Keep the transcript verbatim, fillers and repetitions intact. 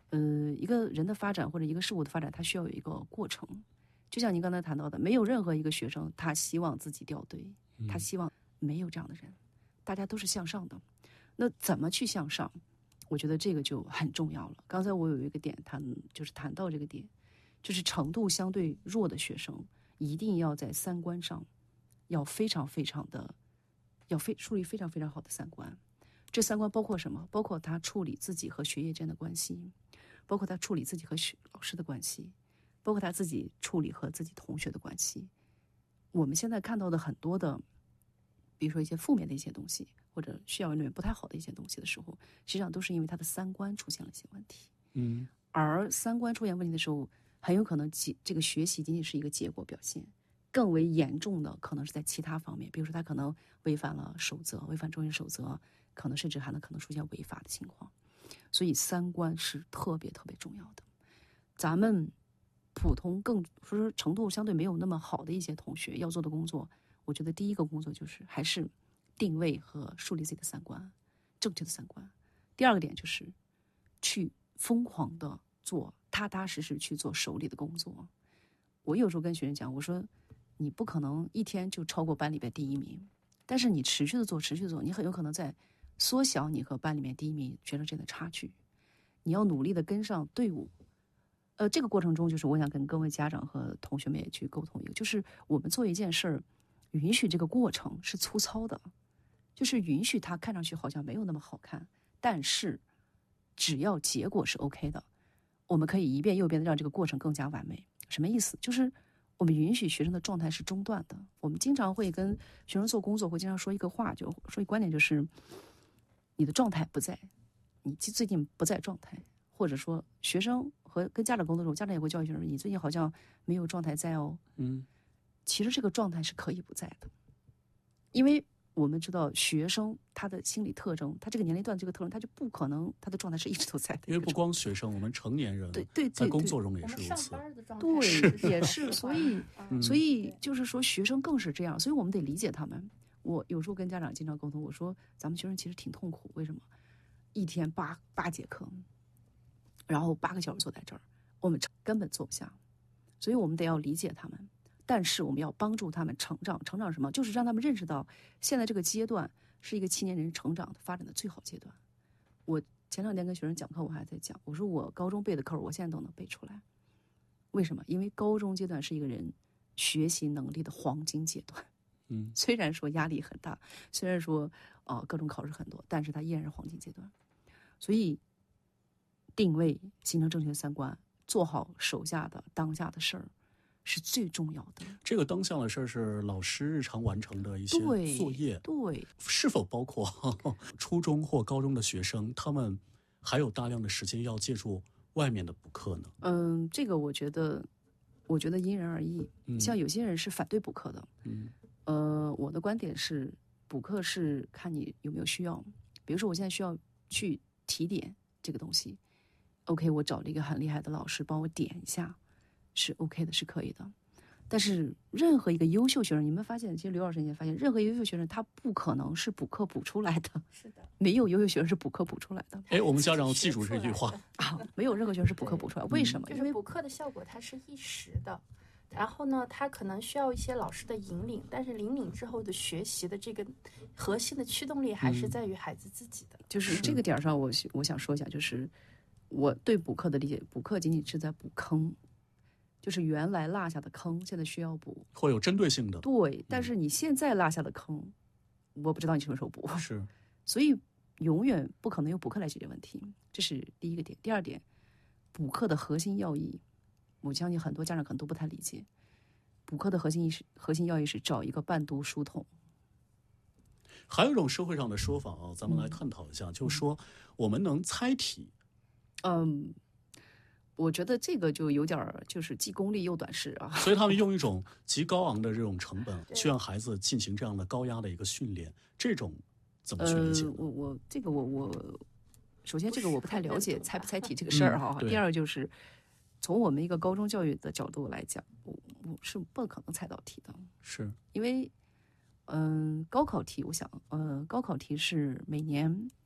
呃，一个人的发展或者一个事物的发展，它需要有一个过程。就像您刚才谈到的，没有任何一个学生他希望自己掉队，他希望没有这样的人，大家都是向上的。那怎么去向上？我觉得这个就很重要了。刚才我有一个点谈，就是谈到这个点，就是程度相对弱的学生，一定要在三观上要非常非常的，要非树立非常非常好的三观。这三观包括什么？包括他处理自己和学业间的关系，包括他处理自己和学老师的关系，包括他自己处理和自己同学的关系。我们现在看到的很多的，比如说一些负面的一些东西，或者校园里面不太好的一些东西的时候，实际上都是因为他的三观出现了一些问题。 嗯， 而三观出现问题的时候，很有可能这个学习仅仅是一个结果表现，更为严重的可能是在其他方面，比如说他可能违反了守则，违反中学守则，可能甚至还能可能出现违法的情况。所以三观是特别特别重要的。咱们普通更说说程度相对没有那么好的一些同学要做的工作，我觉得第一个工作就是还是定位和树立自己的三观，正确的三观。第二个点就是去疯狂的做，踏踏实实去做手里的工作。我有时候跟学生讲，我说你不可能一天就超过班里边第一名，但是你持续的做，持续的做，你很有可能在缩小你和班里面第一名学生之间的差距。你要努力的跟上队伍。呃，这个过程中，就是我想跟各位家长和同学们也去沟通一个，就是我们做一件事儿，允许这个过程是粗糙的，就是允许它看上去好像没有那么好看，但是只要结果是 OK 的，我们可以一遍又一遍的让这个过程更加完美。什么意思？就是我们允许学生的状态是中断的。我们经常会跟学生做工作，会经常说一个话，就说一个观点，就是你的状态不在，你最近不在状态，或者说学生和跟家长沟通的时候，家长也会教育学生，你最近好像没有状态在哦。 嗯， 其实这个状态是可以不在的，因为我们知道学生他的心理特征，他这个年龄段这个特征，他就不可能他的状态是一直都在的。 因为不光学生，我们成年人对对对在工作中也是如此。 对，也是，所以所以就是说学生更是这样，所以我们得理解他们。我有时候跟家长经常沟通，我说咱们学生其实挺痛苦，为什么？一天八八节课，然后八个小时坐在这儿，我们根本坐不下，所以我们得要理解他们。但是我们要帮助他们成长，成长什么？就是让他们认识到，现在这个阶段是一个青年人成长的发展的最好阶段。我前两天跟学生讲课，我还在讲，我说我高中背的课，我现在都能背出来。为什么？因为高中阶段是一个人学习能力的黄金阶段。 嗯， 虽然说压力很大，虽然说啊、呃、各种考试很多，但是它依然是黄金阶段。所以定位、形成正确的三观，做好手下的当下的事儿，是最重要的。 这个当下的事儿是老师日常完成的一些作业， 对， 是否包括呵呵初中或高中的学生，他们还有大量的时间要借助外面的补课呢？ 嗯，这个我觉得，我觉得因人而异。嗯、像有些人是反对补课的， 嗯， 呃，我的观点是，补课是看你有没有需要。比如说，我现在需要去提点这个东西 ，OK， 我找了一个很厉害的老师帮我点一下，是 OK 的，是可以的。但是任何一个优秀学生，你们发现，其实刘老师也发现，任何优秀学生他不可能是补课补出来的。 是的， 没有优秀学生是补课补出来的。 哎，我们家长要记住这句话啊，没有任何学生是补课补出来。为什么？ 因为补课的效果它是一时的。然后呢，他可能需要一些老师的引领，但是引领之后的学习的这个核心的驱动力还是在于孩子自己的。 嗯、就是这个点上我，我我想说一下，就是我对补课的理解，补课仅仅是在补坑，就是原来落下的坑，现在需要补， 会有针对性的。 对，但是你现在落下的坑，嗯、我不知道你什么时候补， 是， 所以永远不可能用补课来解决问题，这是第一个点。第二点，补课的核心要义。我相信很多家长可能都不太理解，补课的核心意识、核心要义是找一个伴读书童。 还有一种社会上的说法啊，咱们来探讨一下，嗯、就是说我们能猜题。 嗯，我觉得这个就有点就是既功利又短视啊。 所以他们用一种极高昂的这种成本，去让孩子进行这样的高压的一个训练，这种怎么去理解？ 呃、我我这个我我首先这个我不太了解猜不猜题这个事儿哈。 嗯、 第二个就是。从我们一个高中教育的角度来讲，我我是不可能猜到题的， 是因为，嗯、呃，高考题，我想，呃，高考题是每年